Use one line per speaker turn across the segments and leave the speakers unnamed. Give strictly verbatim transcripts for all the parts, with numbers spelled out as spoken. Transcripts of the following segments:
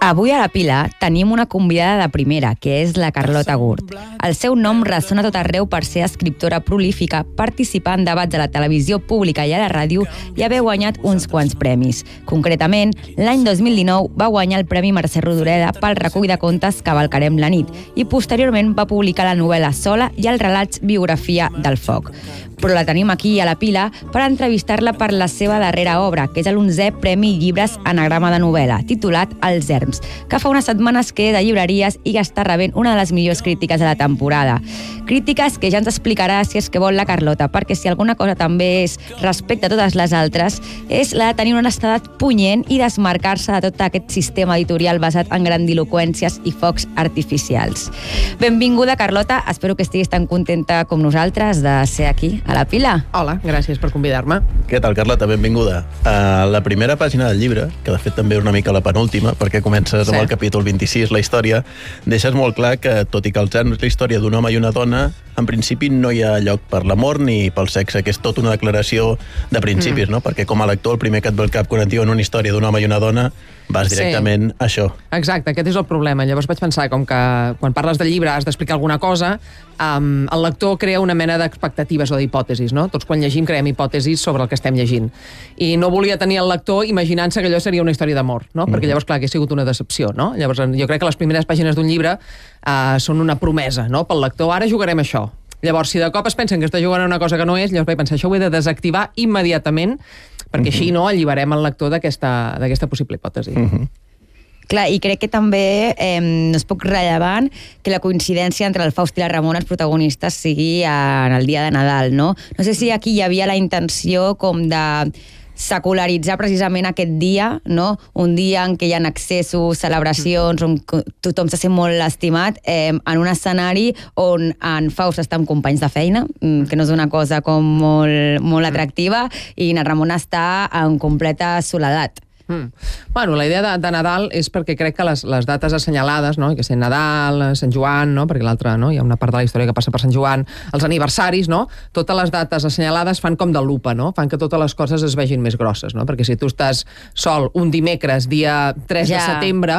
Avui a la pila tenim una convidada de primera, que és la Carlota Gurt. El seu nom ressona tot arreu per ser escriptora prolífica, participar en debats a la televisió pública i a la ràdio i haver guanyat uns quants premis. Concretament, l'any dos mil dinou va guanyar el Premi Mercè Rodoreda pel recull de contes Cavalcarem la nit i posteriorment va publicar la novel·la Sola i els relats Biografia del foc. Però la tenim aquí a la pila per entrevistar-la per la seva darrera obra, que és l'onzè Premi Llibres Anagrama de novel·la, titulat Els erms, que fa unes setmanes que és a llibreries i que està rebent una de les millors crítiques de la temporada. Crítiques que ja ens explicarà si és que vol la Carlota, perquè si alguna cosa també és respecte a totes les altres, és la de tenir una honestedat punyent i desmarcar-se de tot aquest sistema editorial basat en grandiloqüències i focs artificials. Benvinguda, Carlota. Espero que estiguis tan contenta com nosaltres de ser aquí, a la pila.
Hola, gràcies per convidar-me.
Què tal, Carlota? Benvinguda. A la primera pàgina del llibre, que de fet també és una mica la penúltima, perquè comences amb el capítol vint-i-sis, la història, deixes molt clar que, tot i que els erms és la història d'un home i una dona, en principi no hi ha lloc per l'amor ni pel sexe, que és tot una declaració de principis, mm. no? Perquè com a lector el primer que et ve al cap quan et diuen una història d'un home i una dona vas directament sí. a això.
Exacte, aquest és el problema. Llavors vaig pensar, com que quan parles del llibre has d'explicar alguna cosa, um, el lector crea una mena d'expectatives o d'hipòtesis, no? Tots quan llegim creem hipòtesis sobre el que estem llegint. I no volia tenir el lector imaginant-se que allò seria una història d'amor, no? Perquè llavors, clar, que ha sigut una decepció, no? Llavors jo crec que les primeres pàgines d'un llibre uh, són una promesa, no? Pel lector, ara jugarem això. Llavors, si de cop es pensen que està jugant a una cosa que no és, llavors vaig pensar, això ho he de desactivar immediatament, perquè uh-huh. així no alliberem el lector d'aquesta possible hipòtesi.
Uh-huh.
Clar, i crec que també eh, no és poc rellevant que la coincidència entre el Faust i la Ramona, els protagonistes, sigui en el dia de Nadal, no? No sé si aquí hi havia la intenció com de secularitzar precisament aquest dia, no? Un dia en què hi ha accessos, celebracions, on tothom se sent molt estimat, eh, en un escenari on en Faust està amb companys de feina, que no és una cosa com molt, molt atractiva, i na Ramona està en completa soledat.
Mm. Bueno, la idea de, de Nadal és perquè crec que les, les dates assenyalades, no? Que és Nadal, Sant Joan, no? Perquè l'altre, no? Hi ha una part de la història que passa per Sant Joan, els aniversaris, no? Totes les dates assenyalades fan com de lupa, no? Fan que totes les coses es vegin més grosses, no? Perquè si tu estàs sol un dimecres, dia tres ja. de setembre,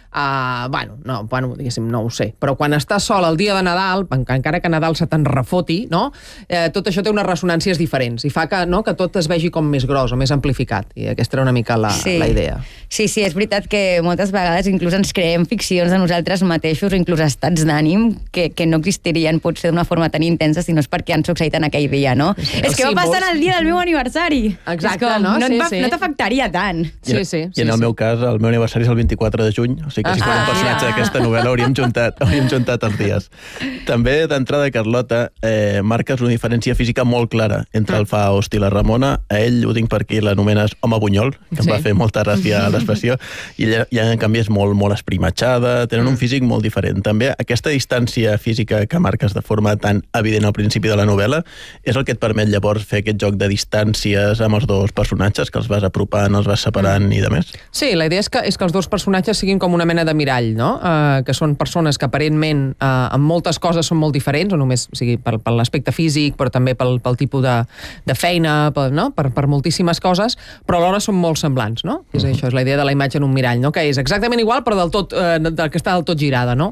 Uh, bueno, no, bueno, diguéssim, no ho sé, però quan estàs sol el dia de Nadal, encara que Nadal se te'n refoti, no? Eh, tot això té unes ressonàncies diferents i fa que, no, que tot es vegi com més gros o més amplificat, i aquesta era una mica la,
sí.
la idea.
Sí, sí, és veritat que moltes vegades inclús ens creem ficcions de nosaltres mateixos, inclús estats d'ànim que, que no existirien potser d'una forma tan intensa si no és perquè han succeït en aquell dia, no? Sí. És que va passar el dia del meu aniversari.
Exacte,
com,
no?
No,
sí,
sí. no t'afectaria tant.
Sí, sí.
I en el
sí,
meu
sí.
cas, el meu aniversari és el vint-i-quatre de juny, o sigui que si fos un personatge d'aquesta novel·la hauríem juntat, hauríem juntat els dies. També, d'entrada, Carlota, eh, marques una diferència física molt clara entre el Faust i la Ramona. A ell, ho tinc per aquí, l'anomenes home bunyol, que em sí. va fer molta gràcia a l'expressió, i ella, ja, en canvi, és molt, molt esprimatxada, tenen un físic molt diferent. També aquesta distància física que marques de forma tan evident al principi de la novel·la és el que et permet llavors fer aquest joc de distàncies amb els dos personatges, que els vas apropant, els vas separant i de més.
Sí, la idea és que, és que els dos personatges siguin com una mena de mirall, no? Uh, que són persones que aparentment uh, en moltes coses són molt diferents, o només o sigui, per, per l'aspecte físic, però també pel, pel tipus de, de feina, per, no? per, per moltíssimes coses, però alhora són molt semblants, no? Uh-huh. És això, és la idea de la imatge en un mirall, no? Que és exactament igual, però del tot, uh, del que està del tot girada, no?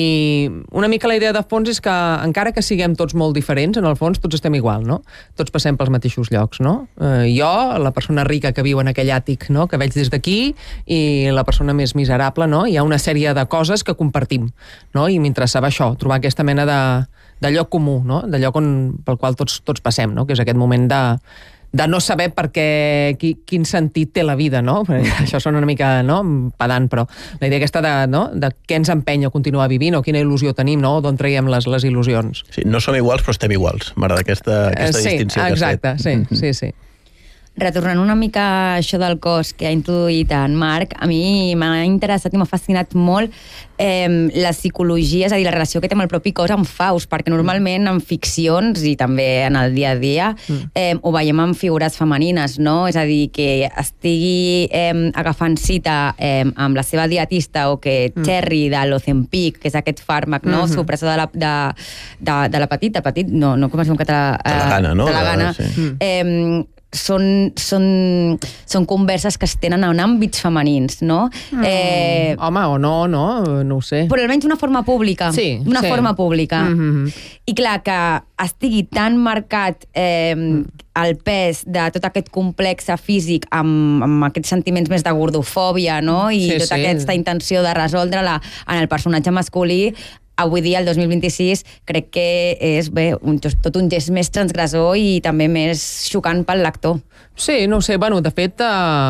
I una mica la idea de fons és que, encara que siguem tots molt diferents, en el fons tots estem igual, no? Tots passem pels mateixos llocs, no? Uh, jo, la persona rica que viu en aquell àtic, no? Que veig des d'aquí, i la persona més miserable, no? Hi ha una sèrie de coses que compartim, no? I m'interessava això, trobar aquesta mena de, de lloc comú, no? De lloc on, pel qual tots, tots passem, no? Que és aquest moment de, de no saber per què, qui, quin sentit té la vida, no? Això sona una mica, no? pedant, però la idea aquesta de, no? de què ens empeny a continuar vivint, o quina il·lusió tenim, no? D'on traiem les, les il·lusions.
Sí, no som iguals, però estem iguals. M'agrada aquesta, aquesta
sí,
distinció que has fet.
Exacte, sí, sí, sí.
Retornant una mica a això del cos que ha introduït en Marc, a mi m'ha interessat i m'ha fascinat molt eh, la psicologia, és a dir, la relació que té amb el propi cos amb Faust, perquè normalment en ficcions i també en el dia a dia eh, ho veiem en figures femenines, no? És a dir, que estigui eh, agafant cita eh, amb la seva dietista o que Cherry de l'Ozempic, que és aquest fàrmac, no? Mm-hmm. Supressor de la, de, de, de la petit, de petit, no, no com es diu en català?
De la gana, no?
De la gana.
Sí.
Eh, són, són, són converses que es tenen en àmbits femenins, no?
Mm. Eh, Home, o no, no, no ho sé.
Però almenys una forma pública.
Sí,
una
sí.
forma pública.
Mm-hmm.
I clar, que estigui tan marcat eh, mm. el pes de tot aquest complex físic amb, amb aquests sentiments més de gordofòbia, no? I
sí,
tota
sí.
aquesta intenció de resoldre-la en el personatge masculí, avui dia, el dos mil vint-i-sis, crec que és bé, un, tot un gest més transgressor i també més xocant pel lector.
Sí, no ho sé, bueno, de fet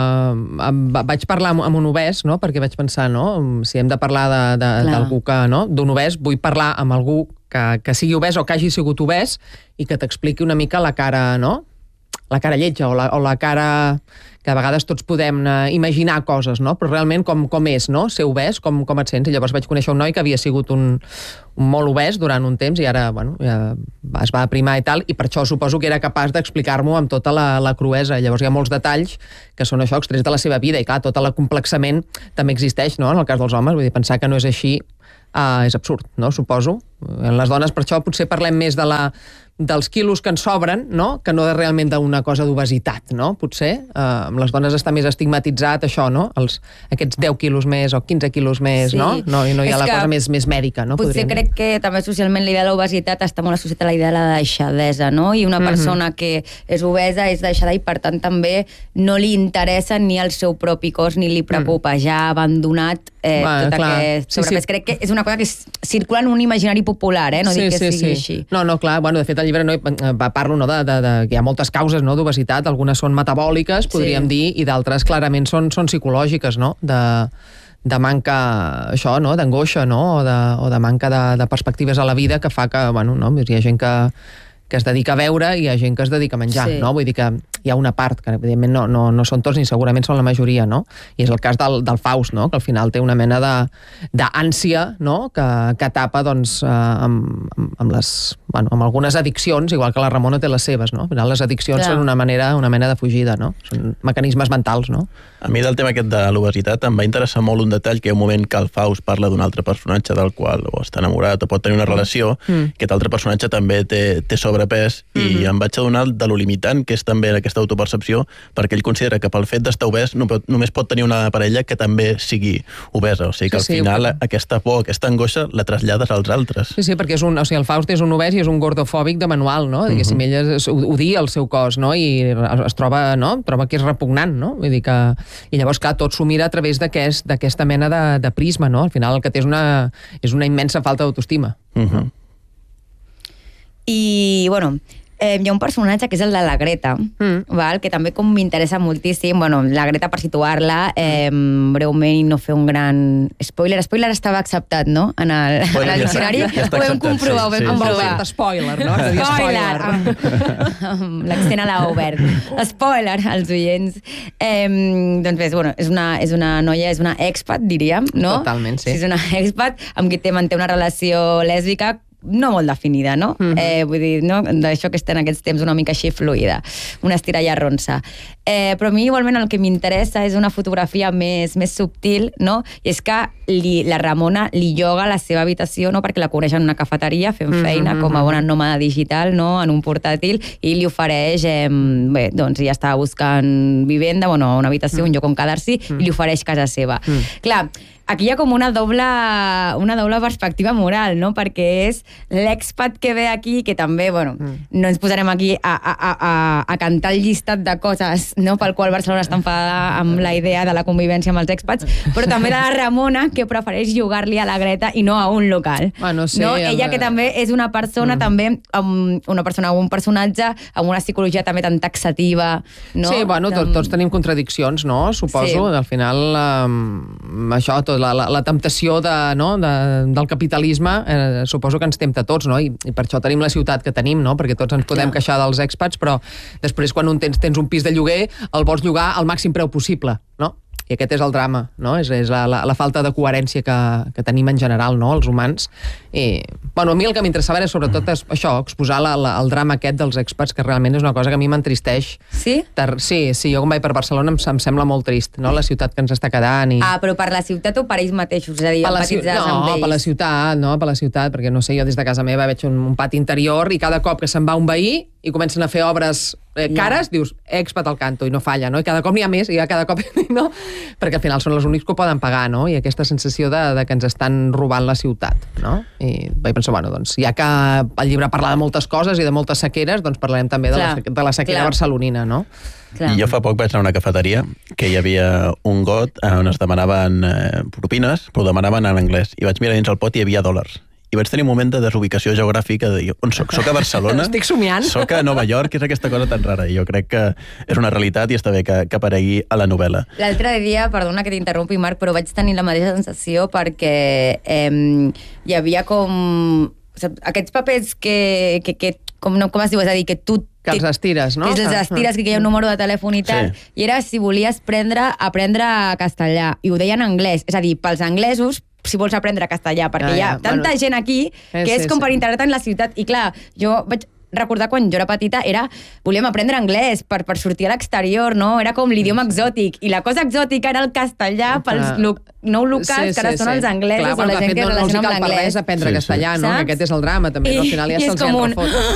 eh, vaig parlar amb un obès, no? Perquè vaig pensar, no? Si hem de parlar d'algú que, no? D'un obès, vull parlar amb algú que, que sigui obès o que hagi sigut obès i que t'expliqui una mica la cara, no? La cara lletja o la, o la cara que a vegades tots podem uh, imaginar coses, no? Però realment com, com és, no? Ser obès, com, com et sents? I llavors vaig conèixer un noi que havia sigut un, un molt obès durant un temps i ara, bueno, ja es va aprimar i tal, i per això suposo que era capaç d'explicar-m'ho amb tota la, la cruesa. Llavors hi ha molts detalls que són això, extrets de la seva vida, i clar, tot l'acomplexament també existeix, no? En el cas dels homes, vull dir, pensar que no és així uh, és absurd, no? Suposo. En les dones, per això, potser parlem més de la dels quilos que ens sobren, no? Que no de realment d'una cosa d'obesitat, no? Potser. Eh, amb les dones està més estigmatitzat això, no? Els, aquests deu quilos més o quinze quilos més, sí. no? No, no hi ha és la cosa més, més mèdica, no?
Potser
Podríem
crec
dir.
que també socialment l'idea de l'obesitat està molt associada a la idea de la deixadesa, no? I una persona mm-hmm. que és obesa és deixada i per tant també no li interessa ni el seu propi cos ni li preocupa, mm. ja ha abandonat eh,
Va,
tot
clar.
aquest sobrepès. Sí, sí. Crec que és una cosa que circula en un imaginari popular, eh? No
sí,
dic que
sí,
sigui
sí.
així.
No, no, clar, bueno, de fet el llibre no, parlo no, de, de, de, que hi ha moltes causes no, d'obesitat, algunes són metabòliques, podríem sí. dir, i d'altres clarament són, són psicològiques, no? De, de manca, això, no? D'angoixa, no? O de, o de manca de, de perspectives a la vida que fa que, bueno, no? Hi ha gent que, que es dedica a veure i hi ha gent que es dedica a menjar, sí. no? Vull dir que hi ha una part, que evidentment no, no, no són tots ni segurament són la majoria, no? I és el cas del, del Faust, no? Que al final té una mena d'ànsia, no? Que, que tapa, doncs, eh, amb, amb, les, bueno, amb algunes addiccions, igual que la Ramona té les seves, no? Al final les addiccions Clar. són una manera, una mena de fugida, no? Són mecanismes mentals, no?
A mi del tema aquest de l'obesitat em va interessar molt un detall, que hi ha un moment que el Faust parla d'un altre personatge del qual o està enamorat o pot tenir una relació, mm. aquest altre personatge també té, té sobrepès mm -hmm. i em vaig adonar de lo limitant que és també aquesta autopercepció, perquè ell considera que pel fet d'estar obès no pot, només pot tenir una parella que també sigui obesa, o sigui que sí, al sí, final sí. aquesta por, aquesta angoixa la trasllades als altres.
Sí, sí, perquè és un, o sigui, el Faust és un obès i és un gordofòbic de manual, no? Diguéssim, mm -hmm. ell es, odia el seu cos, no? I es troba, no? Troba que és repugnant, no? Vull dir que... I llavors, clar, tot s'ho mira a través d'aquesta aquest, mena de, de prisma, no? Al final el que té és una, és una immensa falta d'autoestima.
Mm -hmm.
I, bueno, eh, hi ha un personatge que és el de la Greta, mm. val? Que també com m'interessa moltíssim. Bueno, la Greta, per situar-la, eh, breument i no fer un gran spoiler. Spoiler estava acceptat, no? En el,
bueno,
en el diccionari.
Ja, ja
ho vam comprovar, ho vam
sí,
comprovar.
Sí. Spoiler, no? Spoiler.
Spoiler. L'accent a la obert. Spoiler, als oients. Eh, doncs bé, bueno, és una, és una noia, és una expat, diríem, no?
Totalment, sí.
És una expat amb qui té, manté una relació lèsbica no molt definida, no? Mm -hmm. eh, vull dir, no? D'això que està en aquests temps una mica així fluida, una estira i arronsa. Eh, però a mi igualment el que m'interessa és una fotografia més, més subtil, no? I és que li, la Ramona li lloga a la seva habitació, no? Perquè la coneix en una cafeteria fent feina mm -hmm. com a bona nòmada digital, no? En un portàtil, i li ofereix, eh, bé, doncs ja estava buscant vivenda, bueno, una habitació, mm. un lloc on quedar-s'hi, mm. i li ofereix casa seva. Mm. Clar, aquí hi ha com una doble, una doble perspectiva moral, no? Perquè és l'expat que ve aquí, que també, bueno, mm. no ens posarem aquí a, a, a, a cantar el llistat de coses, no? Pel qual Barcelona està enfadada amb la idea de la convivència amb els expats, però també de la Ramona, que prefereix jugar-li a la Greta i no a un local.
Bueno, sí,
no? Ella amb... que també és una persona, mm. també, amb una persona, un personatge amb una psicologia també tan taxativa, no?
Sí, bueno, tots, tots tenim contradiccions, no? Suposo, sí. Al final, um, això, tot La, la, la temptació de, no, de, del capitalisme eh, suposo que ens tempta a tots, no? I, i per això tenim la ciutat que tenim, no? Perquè tots ens podem Clar. queixar dels expats, però després quan un tens, tens un pis de lloguer el vols llogar al màxim preu possible, no? I aquest és el drama, no? És, és la, la, la falta de coherència que, que tenim en general, no? Els humans. I, bueno, a mi el que m'interessava era sobretot és, això, exposar la, la, el drama aquest dels expats, que realment és una cosa que a mi m'entristeix.
Sí?
Ter, sí, sí, jo quan vaig per Barcelona em, em sembla molt trist, no? La ciutat que ens està quedant. I...
Ah, però per la ciutat o per ells mateixos? És a dir, empatitzats
no,
amb ells?
per la ciutat, no, per la ciutat, perquè no sé, jo des de casa meva veig un, un pati interior i cada cop que se'n va un veí i comencen a fer obres eh, cares, dius, expat al canto, i no falla, no? I cada cop n'hi ha més, i cada cop, no? Perquè al final són els únics que ho poden pagar, no? I aquesta sensació de, de que ens estan robant la ciutat, no? I vaig pensar, bueno, doncs, ja que el llibre parla de moltes coses i de moltes sequeres, doncs parlarem també de, clar, la, de la sequera clar. barcelonina, no?
Clar. I jo fa poc vaig anar a una cafeteria que hi havia un got on es demanaven eh, propines, però ho demanaven en anglès. I vaig mirar dins el pot i hi havia dòlars. I vaig tenir un moment de desubicació geogràfica de dir, on soc? Soc a Barcelona?
Estic somiant.
Soc a Nova York? És aquesta cosa tan rara. I jo crec que és una realitat i està bé que, que aparegui a la novel·la.
L'altre dia, perdona que t'interrompi, Marc, però vaig tenir la mateixa sensació perquè eh, hi havia com... O sigui, aquests papers que, que, que com, no, com es diu? És a dir, que tu...
Que els estires, no?
Que els estires, que hi ha un número de telèfon i tal. Sí. I era si volies prendre, aprendre castellà. I ho deien en anglès. És a dir, pels anglesos, si vols aprendre castellà, perquè ah, ja. hi ha tanta bueno, gent aquí que és, és com sí, per integrar-te en la ciutat. I clar, jo vaig recordar quan jo era petita, era volíem aprendre anglès per, per sortir a l'exterior, no? Era com l'idioma exòtic. I la cosa exòtica era el castellà pels lo, nou locals, sí, que ara sí, són sí. els anglesos. Clar, o la gent que no, relaciona no amb l'anglès.
No els cal per res aprendre sí, castellà, sí. no? Que aquest és el drama, també. No? Al final ja se'ls hi enrefot.